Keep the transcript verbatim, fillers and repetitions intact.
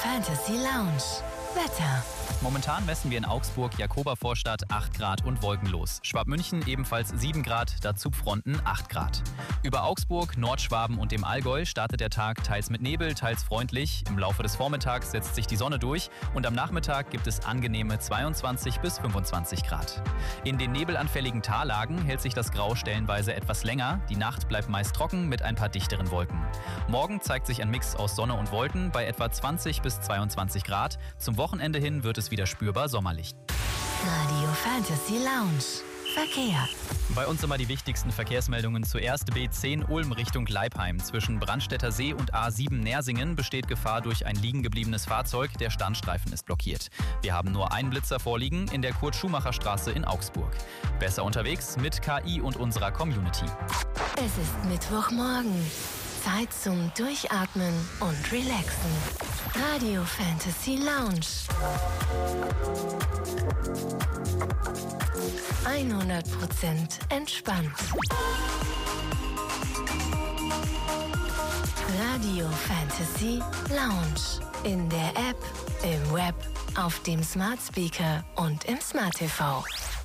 Fantasy Lounge. Wetter. Momentan messen wir in Augsburg, Jakobervorstadt acht Grad und wolkenlos. Schwabmünchen ebenfalls sieben Grad, dazu Fronten acht Grad. Über Augsburg, Nordschwaben und dem Allgäu startet der Tag teils mit Nebel, teils freundlich. Im Laufe des Vormittags setzt sich die Sonne durch und am Nachmittag gibt es angenehme zweiundzwanzig bis fünfundzwanzig Grad. In den nebelanfälligen Tallagen hält sich das Grau stellenweise etwas länger. Die Nacht bleibt meist trocken mit ein paar dichteren Wolken. Morgen zeigt sich ein Mix aus Sonne und Wolken bei etwa zwanzig bis zweiundzwanzig Grad. Zum Wochenende hin wird es wieder spürbar sommerlich. Radio Fantasy Lounge. Verkehr. Bei uns immer die wichtigsten Verkehrsmeldungen. Zuerst B zehn Ulm Richtung Leipheim. Zwischen Brandstätter See und A sieben Nersingen besteht Gefahr durch ein liegen gebliebenes Fahrzeug. Der Standstreifen ist blockiert. Wir haben nur einen Blitzer vorliegen in der Kurt-Schumacher-Straße in Augsburg. Besser unterwegs mit K I und unserer Community. Es ist Mittwochmorgen. Zeit zum Durchatmen und Relaxen. Radio Fantasy Lounge. hundert Prozent entspannt. Radio Fantasy Lounge. In der App, im Web, auf dem Smart Speaker und im Smart T V.